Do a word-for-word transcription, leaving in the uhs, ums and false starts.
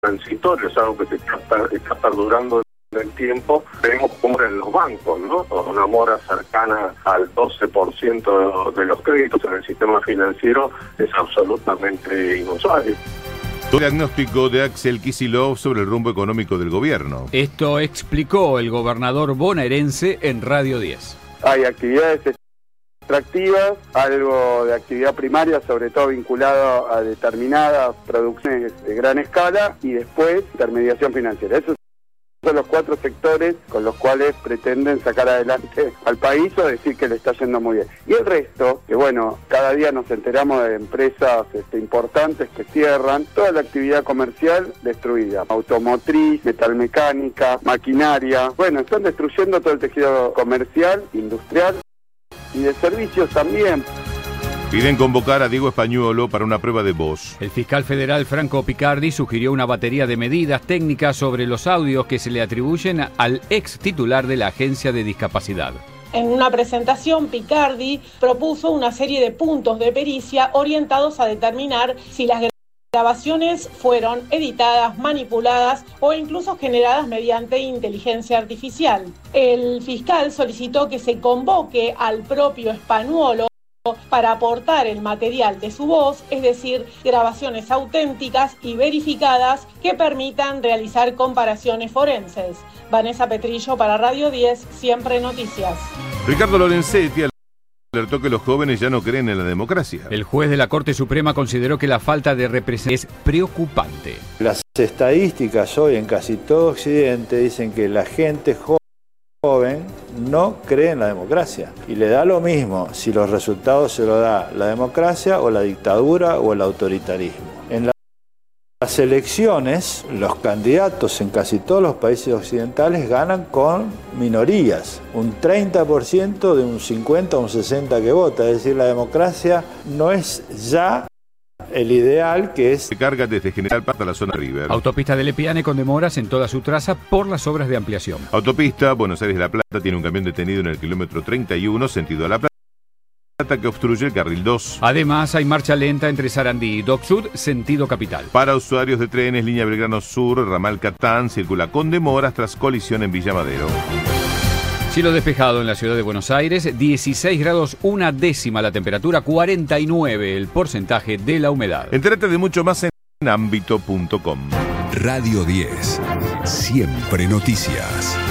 transitorio, es algo que se está, está perdurando en el tiempo. Vemos cómo en los bancos, ¿no? Una mora cercana al doce por ciento de los créditos en el sistema financiero es absolutamente inusual. El diagnóstico de Axel Kicillof sobre el rumbo económico del gobierno. Esto explicó el gobernador bonaerense en Radio diez. Hay actividades extractivas, algo de actividad primaria, sobre todo vinculado a determinadas producciones de gran escala, y después intermediación financiera. Esos son los cuatro sectores con los cuales pretenden sacar adelante al país o decir que le está yendo muy bien. Y el resto, que bueno, cada día nos enteramos de empresas este, importantes que cierran, toda la actividad comercial destruida, automotriz, metalmecánica, maquinaria, bueno, están destruyendo todo el tejido comercial, industrial y de servicios también. Piden convocar a Diego Españuolo para una prueba de voz. El fiscal federal Franco Picardi sugirió una batería de medidas técnicas sobre los audios que se le atribuyen al ex titular de la Agencia de Discapacidad. En una presentación, Picardi propuso una serie de puntos de pericia orientados a determinar si las grabaciones fueron editadas, manipuladas o incluso generadas mediante inteligencia artificial. El fiscal solicitó que se convoque al propio Españuolo para aportar el material de su voz, es decir, grabaciones auténticas y verificadas que permitan realizar comparaciones forenses. Vanessa Petrillo para Radio diez, Siempre Noticias. Ricardo Lorenzetti alertó que los jóvenes ya no creen en la democracia. El juez de la Corte Suprema consideró que la falta de representación es preocupante. Las estadísticas hoy en casi todo Occidente dicen que la gente joven joven no cree en la democracia y le da lo mismo si los resultados se lo da la democracia o la dictadura o el autoritarismo. En las elecciones, los candidatos en casi todos los países occidentales ganan con minorías, un treinta por ciento de un cincuenta o un sesenta por ciento que vota, es decir, la democracia no es ya el ideal, que es... Se carga desde General Paz a la zona River. Autopista de Lepiane con demoras en toda su traza por las obras de ampliación. Autopista Buenos Aires-La Plata tiene un camión detenido en el kilómetro treinta y uno, sentido a La Plata, que obstruye el carril dos. Además, hay marcha lenta entre Sarandí y Dock Sud, sentido capital. Para usuarios de trenes, línea Belgrano Sur, ramal Catán, circula con demoras tras colisión en Villa Madero. Cielo despejado en la ciudad de Buenos Aires, dieciséis grados una décima la temperatura, cuarenta y nueve el porcentaje de la humedad. Entérate de mucho más en ámbito punto com. Radio diez, Siempre Noticias.